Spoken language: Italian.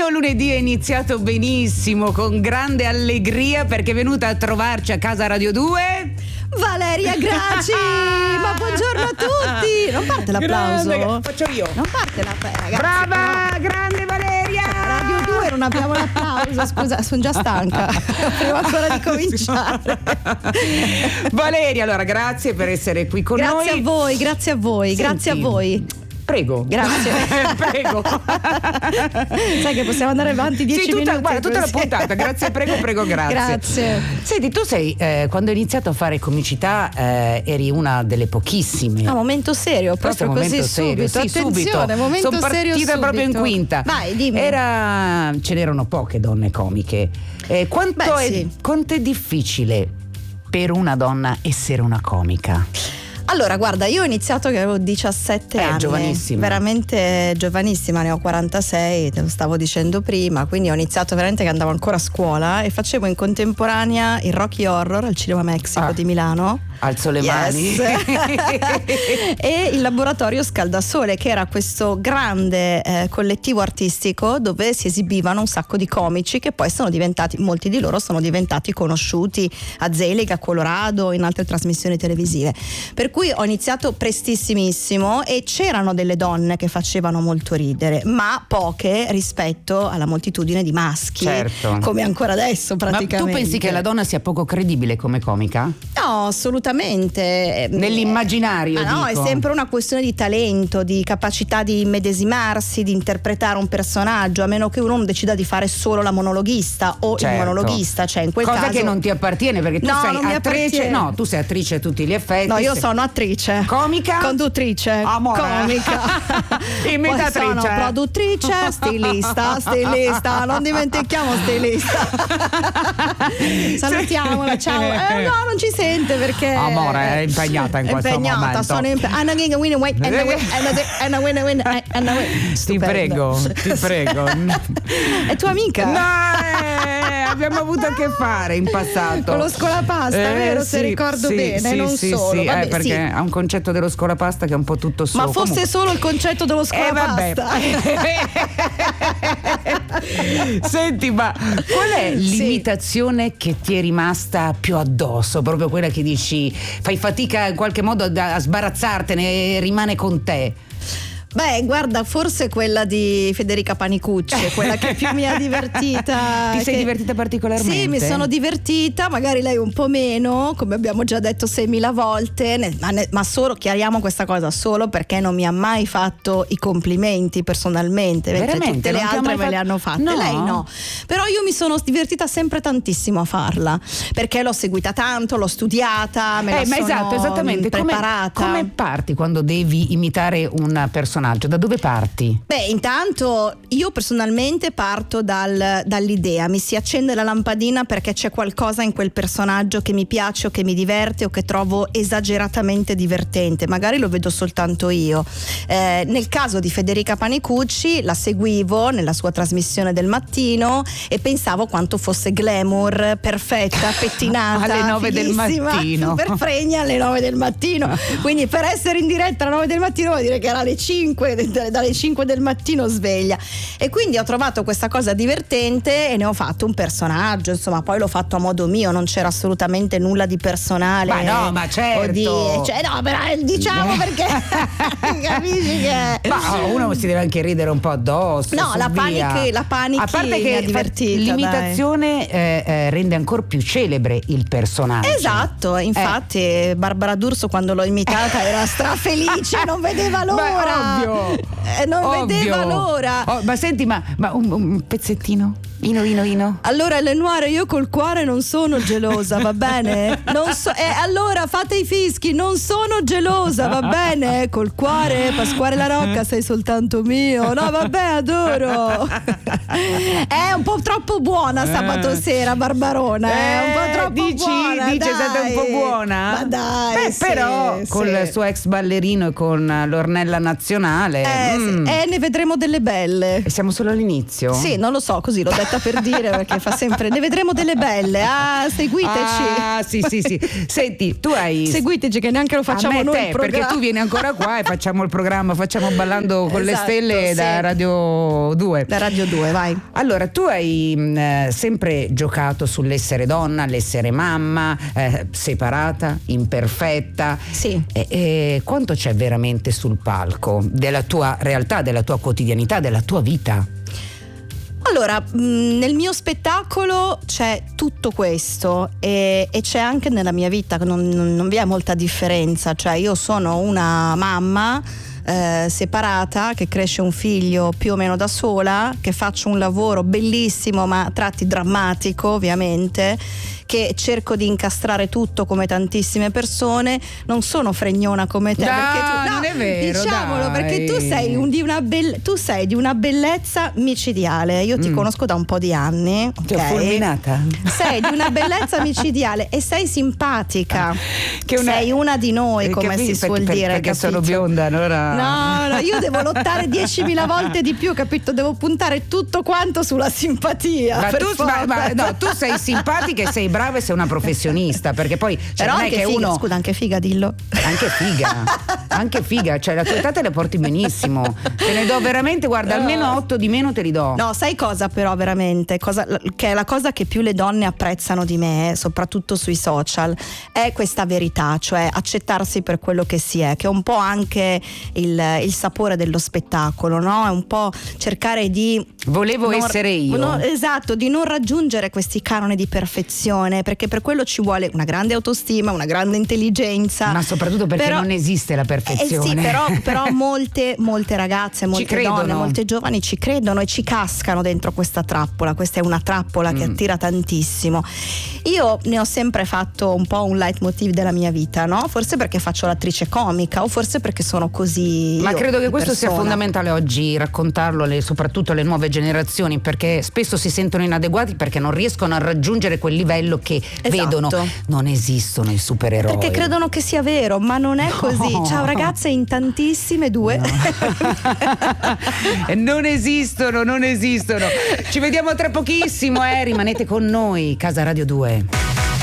mio lunedì è iniziato benissimo, con grande allegria, perché è venuta a trovarci a casa Radio 2 Valeria Graci. Ma buongiorno a tutti. Non parte l'applauso? Grande, faccio io. Non parte ragazzi. Brava, no. grande Valeria. Radio 2 non abbiamo l'applauso. Scusa, sono già stanca. Prima ancora di cominciare. Valeria, allora grazie per essere qui con noi. Grazie a voi, grazie a voi. Senti, grazie a voi. Prego. Grazie. Prego. Sai che possiamo andare avanti 10 minuti. Guarda, tutta la puntata. Grazie, prego, grazie. Grazie. Senti, tu sei, quando hai iniziato a fare comicità, eri una delle pochissime. Momento serio, proprio così serio. subito. Sì, Attenzione, subito. momento Sono serio partita subito. proprio in quinta. Vai, dimmi. Ce n'erano poche donne comiche. Quanto è difficile per una donna essere una comica? Allora, guarda, io ho iniziato che avevo 17 anni. Giovanissima. Veramente giovanissima, ne ho 46, te lo stavo dicendo prima, quindi ho iniziato veramente che andavo ancora a scuola e facevo in contemporanea il Rocky Horror al Cinema Mexico di Milano. Alzo le mani. E il Laboratorio Scaldasole, che era questo grande collettivo artistico dove si esibivano un sacco di comici che poi sono diventati, molti di loro sono diventati conosciuti a Zelig, a Colorado, in altre trasmissioni televisive. Per cui ho iniziato prestissimissimo e c'erano delle donne che facevano molto ridere, ma poche rispetto alla moltitudine di maschi, certo, come ancora adesso praticamente. Ma tu pensi che la donna sia poco credibile come comica? No, assolutamente. Nell'immaginario, no, dico. È sempre una questione di talento, di capacità di immedesimarsi, di interpretare un personaggio, a meno che uno non decida di fare solo la monologhista o certo, il monologhista, cioè in quel cosa caso che non ti appartiene, perché tu sei attrice. No, tu sei attrice a tutti gli effetti. No, io sono attrice. Comica? Conduttrice. Amore. Comica. Imitatrice. Poi sono produttrice, stilista, non dimentichiamo stilista. Salutiamola, ciao. No, non ci sente perché amore, è impegnata in questo momento. Sono Ti prego. È tua amica? No, abbiamo avuto a che fare in passato con lo scolapasta, vero? Sì, se ricordo bene, non solo. Sì, vabbè, perché ha un concetto dello scolapasta che è un po' tutto solo. Ma fosse comunque solo il concetto dello scolapasta. Senti, ma qual è l'imitazione che ti è rimasta più addosso? Proprio quella che dici, fai fatica in qualche modo a sbarazzartene e rimane con te? Beh, guarda, forse quella di Federica Panicucci è quella che più mi ha divertita. Ti sei divertita particolarmente? Sì, mi sono divertita, magari lei un po' meno, come abbiamo già detto 6.000 volte, ma solo, chiariamo questa cosa, solo perché non mi ha mai fatto i complimenti personalmente, mentre veramente? Tutte le altre me le hanno fatte. No. Lei no. Però io mi sono divertita sempre tantissimo a farla, perché l'ho seguita tanto, l'ho studiata, me la sono esattamente preparata. Come parti quando devi imitare un personaggio? Da dove parti? Beh, intanto io personalmente parto dall'idea, mi si accende la lampadina perché c'è qualcosa in quel personaggio che mi piace o che mi diverte o che trovo esageratamente divertente, magari lo vedo soltanto io. Nel caso di Federica Panicucci la seguivo nella sua trasmissione del mattino e pensavo quanto fosse glamour, perfetta, pettinata alle 9 del mattino, super fregna alle 9 del mattino, quindi per essere in diretta alle 9 del mattino vuol dire che era alle 5, dalle 5 del mattino sveglia, e quindi ho trovato questa cosa divertente e ne ho fatto un personaggio, insomma, poi l'ho fatto a modo mio, non c'era assolutamente nulla di personale. Ma no, ma certo. No, però diciamo perché capisci che ma uno si deve anche ridere un po' addosso. No, la Panichi a parte che mi ha divertita, l'imitazione rende ancora più celebre il personaggio. Esatto, infatti Barbara D'Urso quando l'ho imitata era strafelice, non vedeva l'ora. Ovvio. Non vedeva l'ora. Ma senti, ma un pezzettino? Ino. Allora, Lenoir, io col cuore non sono gelosa, va bene? Allora fate i fischi, non sono gelosa, va bene? Col cuore, Pasquale La Rocca, sei soltanto mio. No, vabbè, adoro. È un po' troppo buona sabato sera, Barbarona. È un po' troppo buona. Dice, è stata un po' buona? Ma dai. Sì, però con il suo ex ballerino e con l'Ornella Nazionale. Ne vedremo delle belle. E siamo solo all'inizio? Sì, non lo so, così l'ho detto apposta per dire, perché fa sempre ne vedremo delle belle. Seguiteci. Sì. Senti, tu hai seguiteci che neanche lo facciamo noi il programma. perché tu vieni ancora qua e facciamo il programma, facciamo Ballando con le Stelle da Radio 2. Da Radio 2, vai. Allora, tu hai sempre giocato sull'essere donna, l'essere mamma, separata, imperfetta. Sì. Quanto c'è veramente sul palco della tua realtà, della tua quotidianità, della tua vita? Allora, nel mio spettacolo c'è tutto questo e c'è anche nella mia vita, non vi è molta differenza, cioè io sono una mamma separata che cresce un figlio più o meno da sola, che faccio un lavoro bellissimo ma a tratti drammatico ovviamente, che cerco di incastrare tutto come tantissime persone. Non sono fregnona come te, perché tu, non è vero, diciamolo, perché tu sei di una bellezza micidiale. Io ti conosco da un po' di anni, ti ho fulminata. Sei di una bellezza micidiale e sei simpatica, sei una di noi, come si suol dire, perché capito? sono bionda, allora no, io devo lottare 10.000 volte di più, capito? Devo puntare tutto quanto sulla simpatia. Ma tu sei simpatica e sei brava e sei una professionista, perché poi però non è che figa, uno scusa, anche figa, dillo. Anche figa, cioè la tua età te la porti benissimo. Te ne do veramente, guarda, almeno 8 di meno te li do. No, sai cosa però veramente, che è la cosa che più le donne apprezzano di me, soprattutto sui social, è questa verità, cioè accettarsi per quello che si è, che è un po' anche il sapore dello spettacolo, no? È un po' cercare di essere io. Esatto, di non raggiungere questi canoni di perfezione, perché per quello ci vuole una grande autostima, una grande intelligenza, ma soprattutto perché non esiste la perfezione. Sì, però molte ragazze, molte donne, molte giovani ci credono e ci cascano dentro questa trappola. Questa è una trappola che attira tantissimo. Io ne ho sempre fatto un po' un leitmotiv della mia vita, no? Forse perché faccio l'attrice comica o forse perché sono così. Ma credo che questo sia fondamentale oggi, raccontarlo soprattutto alle nuove generazioni, perché spesso si sentono inadeguati perché non riescono a raggiungere quel livello che vedono. Non esistono i supereroi. Perché credono che sia vero, ma non è così. Ciao ragazze, in tantissime, due. Non esistono. Ci vediamo tra pochissimo, rimanete con noi, Casa Radio 2.